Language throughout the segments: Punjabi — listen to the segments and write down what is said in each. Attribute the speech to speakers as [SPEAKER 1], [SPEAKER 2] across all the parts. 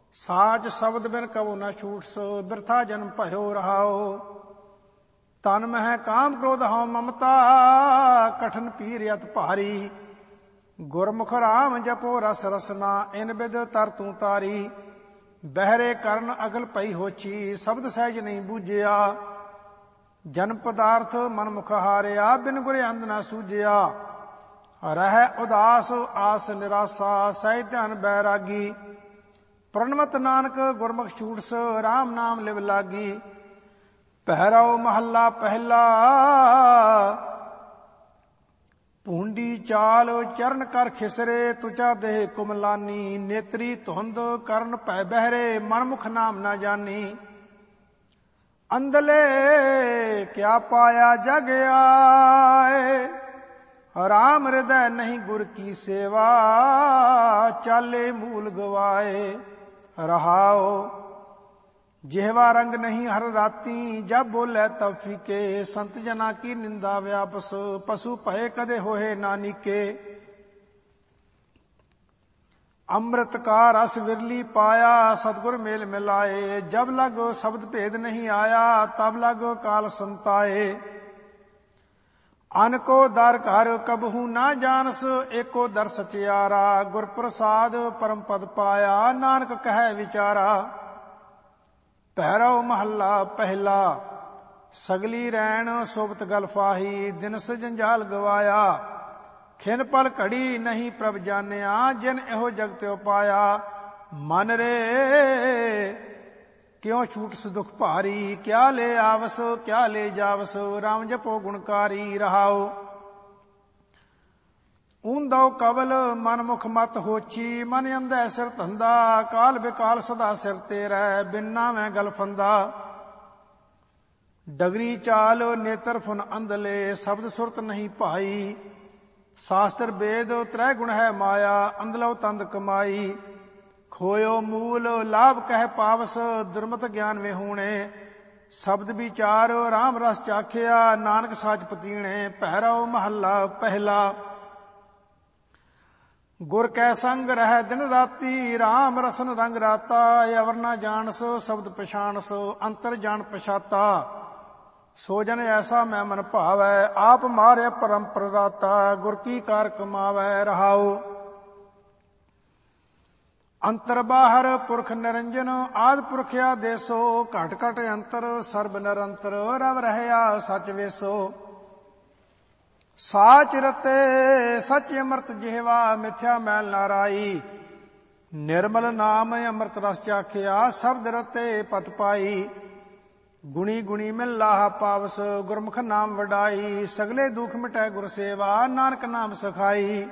[SPEAKER 1] ਸਾਚ ਸ਼ਬਦ ਬਿਨ ਕਬੋ ਨਾ ਛੂਟਸ, ਬਿਰਥਾ ਜਨਮ ਭਇਓ ਰਹਾਓ। ਤਨ ਮਹਿ ਕਾਮ ਕ੍ਰੋਧ ਹਉ ਮਮਤਾ, ਕਠਨ ਪੀਰ ਅਤ ਭਾਰੀ। ਗੁਰਮੁਖ ਰਾਮ ਜਪੋ ਰਸ ਰਸਨਾ, ਇਨ ਬਿਦ ਤਰ ਤੂੰ ਤਾਰੀ। ਬਹਿਰੇ ਕਰਨ ਅਗਲ ਪਈ ਹੋਛੀ, ਸ਼ਬਦ ਸਹਿਜ ਨਹੀਂ ਬੂਝਿਆ। ਜਨ ਪਦਾਰਥ ਮਨ ਮੁਖ ਹਾਰਿਆ, ਬਿਨ ਗੁਰ ਅੰਧ ਨਾ ਸੂਝਿਆ। ਰਹਿ ਉਦਾਸ ਆਸ ਨਿਰਾਸਾ, ਸਹਿ ਧਿਆਨ ਬੈਰਾਗੀ। ਪ੍ਰਣਮਤ ਨਾਨਕ ਗੁਰਮੁਖ ਛੂਟਸ, ਰਾਮ ਨਾਮ ਲਿਵ ਲਾਗੀ। ਪਹਿਰਾਓ ਮਹੱਲਾ ਪਹਿਲਾ, ਭੂੰਡੀ ਚਾਲ ਚਰਨ ਕਰ ਖਿਸਰੇ, ਤੁਚਾ ਦੇਹ ਕੁਮਲਾਨੀ। ਨੇਤਰੀ ਧੁੰਦ ਕਰਨ ਭੈ ਬਹਿਰੇ, ਮਨਮੁਖ ਨਾਮ ਨਾ ਜਾਨੀ। ਅੰਧਲੇ ਕਿਆ ਪਾਇਆ ਜਗ ਆਏ, ਰਾਮ ਹਿਰਦੈ ਨਹੀਂ ਗੁਰ ਕੀ ਸੇਵਾ। ਚਾਲੇ ਮੂਲ ਗਵਾਏ ਰਹਾਓ। ਜਿਹਵਾ ਰੰਗ ਨਹੀਂ ਹਰ ਰਾਤੀ, ਜਬ ਬੋਲੇ ਤਬ ਫੀਕੇ। ਸੰਤ ਜਨਾ ਕੀ ਨਿੰਦਾ ਵਿਆਪਸ, ਪਸ਼ੂ ਭਏ ਕਦੇ ਹੋਏ ਨਾ ਨੀਕੇ। ਅੰਮ੍ਰਿਤ ਕਾ ਰਸ ਵਿਰਲੀ ਪਾਇਆ, ਸਤਿਗੁਰ ਮੇਲ ਮਿਲਾਏ। ਜਬ ਲਗ ਸ਼ਬਦ ਭੇਦ ਨਹੀਂ ਆਇਆ, ਤਬ ਲਗ ਕਾਲ ਸੰਤਾਏ। ਅਨਕੋ ਦਰ ਘਰ ਕਬਹੂ ਨਾ ਜਾਣਸ, ਏਕੋ ਦਰ ਸਚਿਆਰਾ। ਗੁਰ ਪ੍ਰਸਾਦ ਪਰਮ ਪਦ ਪਾਇਆ, ਨਾਨਕ ਕਹੈ ਵਿਚਾਰਾ। ਪਹਿਰਾਓ ਮਹੱਲਾ ਪਹਿਲਾ, ਸਗਲੀ ਰੈਣ ਸੋਬਤ ਗਲ ਫਾਹੀ। ਦਿਨਸ ਜੰਜਾਲ ਗਵਾਇਆ, ਖਿਨ ਪਲ ਘੜੀ ਨਹੀਂ ਪ੍ਰਭ ਜਾਣਿਆ। ਜਿਨ ਇਹੋ ਜਗ ਤਿਉ ਪਾਇਆ, ਮਨ ਰੇ ਕਿਉ ਛੂਟਸ ਦੁਖ ਭਾਰੀ। ਕਿਆ ਲੈ ਆਵਸ ਕਿਆ ਲੈ ਜਾਵਸ, ਰਾਮ ਜਪੋ ਗੁਣਕਾਰੀ ਰਹਾਓ। ਊਂਦਉ ਕਵਲ ਮਨ ਮੁਖ ਮਤ ਹੋਚੀ, ਮਨ ਅੰਧੈ ਸਿਰ ਧੰਦਾ। ਕਾਲ ਬਿਕਾਲ ਸਦਾ ਸਿਰ ਤੇ ਰਹਿ, ਬਿਨ ਨਾਮੈ ਗਲ ਫੰਦਾ। ਡਗਰੀ ਚਾਲ ਨੇਤਰ ਫੁਨ ਅੰਧਲੇ, ਸ਼ਬਦ ਸੁਰਤ ਨਹੀਂ ਭਾਈ। ਸ਼ਾਸਤਰ ਵੇਦ ਤ੍ਰੈ ਗੁਣ ਹੈ ਮਾਇਆ, ਅੰਧਲੋ ਤੰਦ ਕਮਾਈ। ਖੋਇਓ ਮੂਲ ਲਾਭ ਕਹਿ ਪਾਵਸ, ਦੁਰਮਤ ਗਿਆਨ ਵਿਹੂਣੇ। ਸ਼ਬਦ ਵਿਚਾਰ ਰਾਮ ਰਸ ਚਾਖਿਆ, ਨਾਨਕ ਸਾਚ ਪਤੀਣੇ। ਪਹਿਰਾਓ ਮਹੱਲਾ ਪਹਿਲਾ, ਗੁਰ ਕੈ ਸੰਗ ਰਹਿ ਦਿਨ ਰਾਤੀ। ਰਾਮ ਰਸਨ ਰੰਗ ਰਾਤਾ, ਅਵਰ ਨਾ ਜਾਣਸ ਸ਼ਬਦ ਪਛਾਣਸ। ਅੰਤਰ ਜਾਣ ਪਛਾਤਾ, ਸੋ ਜਨ ਐਸਾ ਮੈਂ ਮਨ ਭਾਵੈ। ਆਪ ਮਾਰਿਆ ਪਰਮ ਪ੍ਰਦਾਤਾ, ਗੁਰ ਕੀ ਕਾਰ ਕਮਾਵੈ ਰਹਾਓ। ਅੰਤਰ ਬਾਹਰ ਪੁਰਖ ਨਿਰੰਜਨ, ਆਦਿ ਪੁਰਖ ਆਦੇਸੋ। ਘਟ ਘਟ ਅੰਤਰ ਸਰਬ ਨਿਰੰਤਰ, ਰਵ ਰਹਿਆ ਸਚ ਵੇਸੋ। ਸਾਚ ਰਤੇ ਸਚ ਅੰਮ੍ਰਿਤ ਜਿਹਵਾ, ਮਿਥਿਆ ਮੈਲ ਨਾ ਰਾਈ। ਨਿਰਮਲ ਨਾਮ ਅੰਮ੍ਰਿਤ ਰਸ ਚਾਖਿਆ, ਸ਼ਬਦ ਰਤੇ ਪਤ ਪਾਈ। ਗੁਣੀ ਗੁਣੀ ਮਿਲ ਲਾਹਾ ਪਾਵਸ, ਗੁਰਮੁਖ ਨਾਮ ਵਡਾਈ। ਸਗਲੇ ਦੁਖ ਮਿਟੈ ਗੁਰ ਸੇਵਾ, ਨਾਨਕ ਨਾਮ ਸਖਾਈ।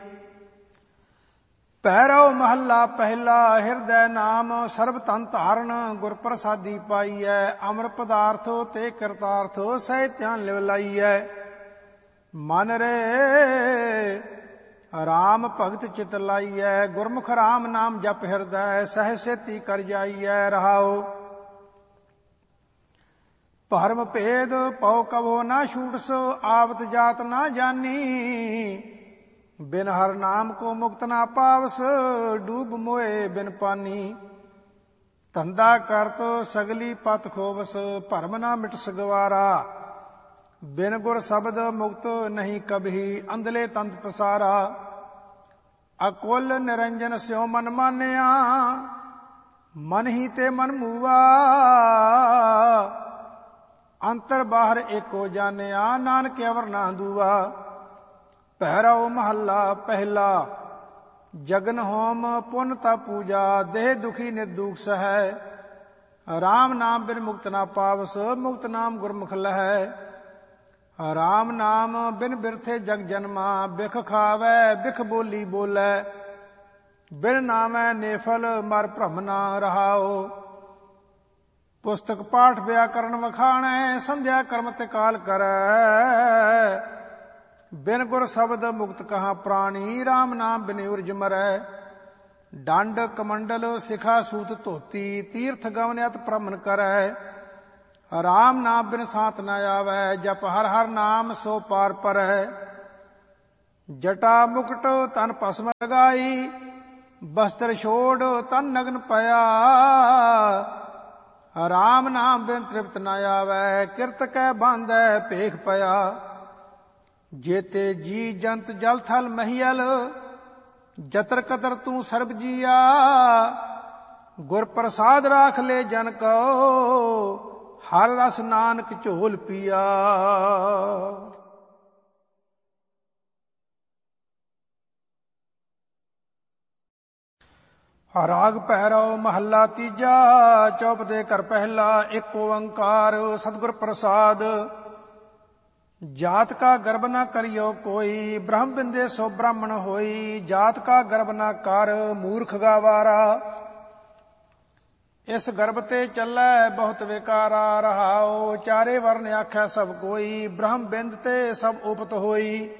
[SPEAKER 1] ਪਹਿਰਾਓ ਮਹੱਲਾ ਪਹਿਲਾ, ਹਿਰਦੈ ਨਾਮ ਸਰਬ ਤਨ ਧਾਰਨ। ਗੁਰ ਪ੍ਰਸਾਦੀ ਪਾਈਐ, ਅਮਰ ਪਦਾਰਥ ਤੇ ਕਰਤਾਰਥ। ਸਹਿ ਧਿਆਨ ਲਿਵ ਲਾਈਐ। ਮਨ ਰੇ ਰਾਮ ਭਗਤ ਚਿਤ ਲਾਈਐ। ਗੁਰਮੁਖ ਰਾਮ ਨਾਮ ਜਪ ਹਿਰਦੈ, ਸਹਿ ਸੇਤੀ ਕਰ ਜਾਈਐ ਰਹਾਓ। ਭਰਮ ਭੇਦ ਪਉ ਕਬੋ ਨਾ ਛੂਟਸ, ਆਵਤ ਜਾਤ ਨਾ ਜਾਨੀ। ਬਿਨ ਹਰ ਨਾਮ ਕੋ ਮੁਕਤ ਨਾ ਪਾਵਸ, ਡੂਬ ਮੋਏ ਬਿਨ ਪਾਨੀ। ਧੰਦਾ ਕਰਤ ਸਗਲੀ ਪਤ ਖੋਵਸ, ਭਰਮ ਨਾ ਮਿਟਸ ਗਵਾਰਾ। ਬਿਨ ਗੁਰ ਸ਼ਬਦ ਮੁਕਤ ਨਹੀਂ ਕਬਹੀ, ਅੰਧਲੇ ਤੰਤ ਪਸਾਰਾ। ਅਕੁਲ ਨਿਰੰਜਨ ਸਿਉ ਮਨ ਮਾਨਿਆ, ਮਨ ਹੀ ਤੇ ਮਨ ਮੂਆ। ਅੰਤਰ ਬਾਹਰ ਏਕੋ ਜਾਣਿਆ, ਨਾਨਕ ਅਵਰ ਨਾ ਦੂਆ। ਪਹਿਰਾਓ ਮਹੱਲਾ ਪਹਿਲਾ, ਜਗਨ ਹੋਮ ਪੁੰਨ ਤਾ ਪੂਜਾ। ਦੇਹ ਦੁਖੀ ਨਿਰਦੂਖ ਸਹੈ, ਰਾਮ ਨਾਮ ਬਿਨ ਮੁਕਤ ਨਾ ਪਾਵਸ। ਮੁਕਤ ਨਾਮ ਗੁਰਮੁਖ ਲਹੈ, ਰਾਮ ਨਾਮ ਬਿਨ ਬਿਰਥੇ ਜਗ ਜਨਮਾ। ਬਿਖ ਖਾਵੈ ਬਿਖ ਬੋਲੀ ਬੋਲੇ, ਬਿਨ ਨਾਮੈ ਨੇਫਲ ਮਰ ਭ੍ਰਮ ਨਾ ਰਹਾਓ। ਪੁਸਤਕ ਪਾਠ ਵਿਆਕਰਨ ਵਖਾਣੈ, ਸੰਧਿਆ ਕਰਮ ਤੇ ਕਾਲ ਕਰੈ। ਬਿਨ ਗੁਰ ਸ਼ਬਦ ਮੁਕਤ ਕਹਾ ਪ੍ਰਾਣੀ, ਰਾਮ ਨਾਮ ਬਿਨ ਉਰਜ ਮਰੈ। ਡੰਡ ਕਮੰਡਲ ਸਿਖਾ ਸੂਤ ਧੋਤੀ, ਤੀਰਥ ਗਵਨ ਅਤ ਭ੍ਰਮਣ ਕਰੈ। ਰਾਮ ਨਾਮ ਬਿਨ ਸਾਤ ਨ ਆਵੈ, ਜਪ ਹਰ ਹਰ ਨਾਮ ਸੋ ਪਾਰ ਪਰੈ। ਜਟਾ ਮੁਕਟ ਤਨ ਭਸਮ ਲਗਾਈ, ਬਸਤਰ ਛੋੜ ਤਨ ਨਗਨ ਪਿਆ। ਰਾਮ ਨਾਮ ਬਿਨ ਤ੍ਰਿਪਤ ਨ ਆਵੈ, ਕਿਰਤ ਕੈ ਬਾਂਧੈ ਭੇਖ ਪਿਆ। ਜੇਤੇ ਜੀ ਜੰਤ ਜਲ ਥਲ ਮਹੀਲ, ਜਤਰ ਕਤਰ ਤੂੰ ਸਰਬ ਜੀਆ। ਗੁਰ ਪ੍ਰਸਾਦ ਰਾਖ ਲੈ ਜਨ ਕੋ, ਹਰ ਰਸ ਨਾਨਕ ਝੋਲ ਪੀਆ। ਰਾਗ ਭੈਰਵ ਮਹੱਲਾ ਤੀਜਾ। ਚੌਪਦੇ ਘਰ ਪਹਿਲਾ। ਇੱਕ ਓੰਕਾਰ ਸਤਿਗੁਰ ਪ੍ਰਸਾਦ। ਜਾਤ ਕਾ ਗਰਬ ਨਾ ਕਰਿਓ ਕੋਈ, ਬ੍ਰਹਮ ਬਿੰਦੇ ਸੋ ਬ੍ਰਾਹਮਣ ਹੋਈ। ਜਾਤ ਕਾ ਗਰਬ ਨਾ ਕਰ, ਮੂਰਖ ਗਾਵਾਰਾ। ਇਸ ਗਰਭ ਤੇ ਚੱਲੈ ਬਹੁਤ ਵਿਕਾਰਾ। ਰਹਾਉ ਚਾਰੇ ਵਰਨ ਆਖੈ ਸਭ ਕੋਈ, ਬ੍ਰਹਮ ਬਿੰਦ ਤੇ ਸਭ ਉਪਤ ਹੋਈ।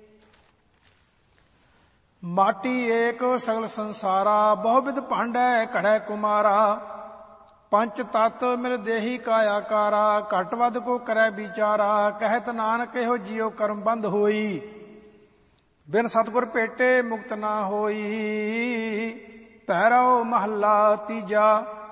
[SPEAKER 1] ਮਾਟੀ ਏਕ ਸਗਲ ਸੰਸਾਰਾ, ਬਹੁ ਬਿਧ ਭਾਂਡੈ ਘੜੈ ਕੁਮਾਰਾ। ਪੰਚ ਤਤ ਮਿਲ ਦੇਹੀ ਕਾਇਆਕਾਰਾ, ਘਟ ਵੱਧ ਕੋ ਕਰੈ ਵਿਚਾਰਾ। ਕਹਿਤ ਨਾਨਕ ਇਹੋ ਜਿਉ ਕਰਮ ਬੰਧ ਹੋਈ, ਬਿਨ ਸਤਿਗੁਰ ਭੇਟੇ ਮੁਕਤ ਨਾ ਹੋਈ। ਭੈਰਵ ਮਹੱਲਾ ਤੀਜਾ।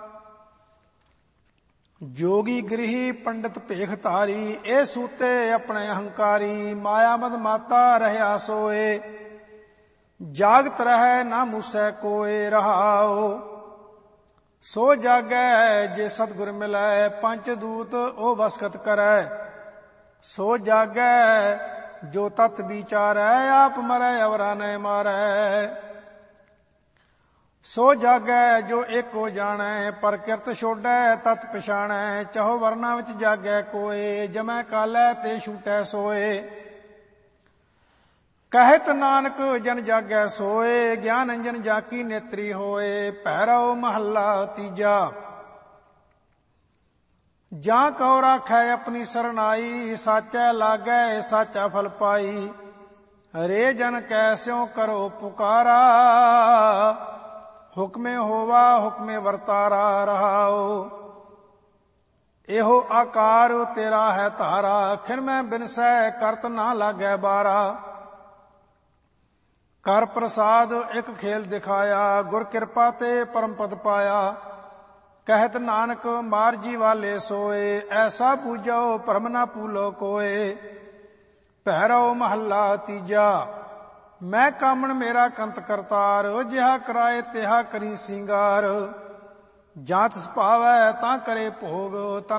[SPEAKER 1] ਜੋਗੀ ਗ੍ਰਹੀ ਪੰਡਤ ਭੇਖ ਧਾਰੀ, ਇਹ ਸੂਤੇ ਆਪਣੇ ਅਹੰਕਾਰੀ। ਮਾਇਆ ਮਦ ਮਾਤਾ ਰਹਿਆ ਸੋਏ, ਜਾਗਤ ਰਹਿ ਨਾ ਮੂਸੈ ਕੋਏ। ਰਹਾਉ ਸੋ ਜਾਗੈ ਜੇ ਸਤਿਗੁਰ ਮਿਲੈ, ਪੰਚ ਦੂਤ ਉਹ ਵਸਕਤ ਕਰੈ। ਸੋ ਜਾਗੈ ਜੋ ਤਤ ਵਿਚਾਰੈ, ਆਪ ਮਰੈ ਅਵਰਾ ਨੈ ਮਾਰੈ। ਸੋ ਜਾਗੈ ਜੋ ਏਕੋ ਜਾਣੈ, ਪਰ ਕਿਰਤ ਛੋਡੈ ਤਤ ਪਛਾਣੈ। ਚਹੋ ਵਰਨਾ ਵਿੱਚ ਜਾਗੈ ਕੋਏ, ਜਮੈ ਕਾਲੈ ਤੇ ਛੂਟੈ ਸੋਏ। ਕਹਿਤ ਨਾਨਕ ਜਨ ਜਾਗੈ ਸੋਏ, ਗਿਆਨ ਅੰਜਨ ਜਾਕੀ ਨੇਤਰੀ ਹੋਏ। ਭੈਰਵ ਮਹੱਲਾ ਤੀਜਾ। ਜਾਂ ਕਉ ਰਾਖੈ ਆਪਣੀ ਸਰਨਾਈ, ਸਾਚੈ ਲਾਗੈ ਸਾਚਾ ਫਲ ਪਾਈ। ਰੇ ਜਨ ਕੈਸਿਉ ਕਰੋ ਪੁਕਾਰਾ, ਹੁਕਮੇ ਹੋਵਾ ਹੁਕਮੇ ਵਰਤਾਰਾ। ਰਹਾਉ ਇਹੋ ਆਕਾਰ ਤੇਰਾ ਹੈ ਧਾਰਾ, ਖਿਨ ਮੈਂ ਬਿਨਸੈ ਕਰਤ ਨਾ ਲਾਗੈ ਬਾਰਾ। ਕਰ ਪ੍ਰਸਾਦ ਇੱਕ ਖੇਲ ਦਿਖਾਇਆ, ਗੁਰ ਕਿਰਪਾ ਤੇ ਪਰਮ ਪਦ ਪਾਇਆ। ਕਹਿਤ ਨਾਨਕ ਮਾਰ ਜੀ ਵਾਲੇ ਸੋਏ, ਐਸਾ ਪੂਜੋ ਭਰਮ ਨਾ ਭੂਲੋ ਕੋਏ। ਭੈਰਵ ਮਹੱਲਾ ਤੀਜਾ। ਮੈਂ ਕਾਮਣ ਮੇਰਾ ਕੰਤ ਕਰਤਾਰ, ਜਿਹਾ ਕਰਾਏ ਤਿਹਾ ਕਰੀ ਸਿੰਗਾਰ। ਜਾਂ ਤਿਸ ਭਾਵੈ ਤਾਂ ਕਰੇ ਭੋਗ,